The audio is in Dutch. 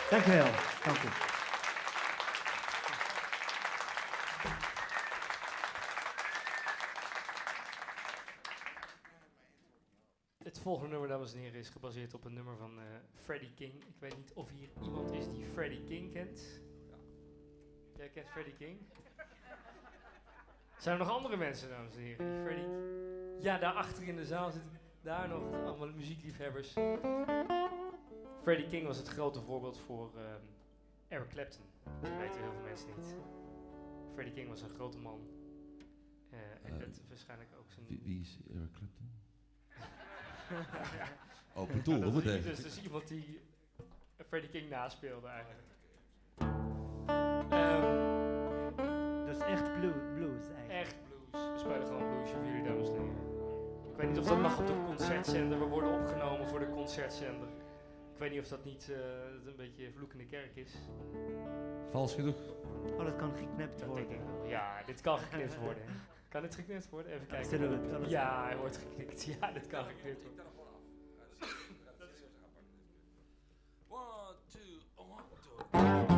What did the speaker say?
Dank u wel. Dank u. Het volgende nummer, dames en heren, is gebaseerd op een nummer van Freddie King. Ik weet niet of hier iemand is die Freddie King kent. Jij kent Freddie King? Zijn er nog andere mensen, dames en heren, die Freddie... Ja, daar achter in de zaal zitten daar nog allemaal muziekliefhebbers. Freddie King was het grote voorbeeld voor Eric Clapton. Dat weten heel veel mensen niet. Freddie King was een grote man. En dat waarschijnlijk ook zijn... Wie is Eric Clapton? Open tool, dat moet even. Dus iemand die Freddie King naspeelde eigenlijk. Dat is echt blues eigenlijk. Echt blues. We spelen gewoon blues voor jullie, dames en heren. Ik weet niet of dat mag op de concertzender. We worden opgenomen voor de concertzender. Ik weet niet of dat niet een beetje vloek in de kerk is. Vals genoeg. Oh, dat kan geknipt Dat worden. denk ik wel. Ja, dit kan geknipt worden. Kan dit geknipt worden? Even kijken. Absoluut. Ja, hij wordt geknipt. Ja, dit kan geknipt worden.